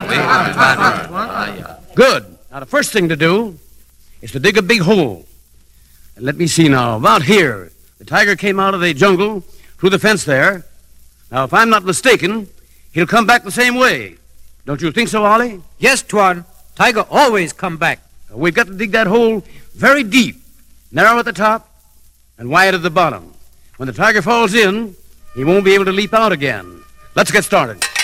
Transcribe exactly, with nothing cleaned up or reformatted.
Good. Now, the first thing to do is to dig a big hole. And let me see now. About here, the tiger came out of the jungle through the fence there. Now, if I'm not mistaken, he'll come back the same way. Don't you think so, Ollie? Yes, Tuan. Tiger always come back. We've got to dig that hole very deep, narrow at the top, and wide at the bottom. When the tiger falls in, he won't be able to leap out again. Let's get started.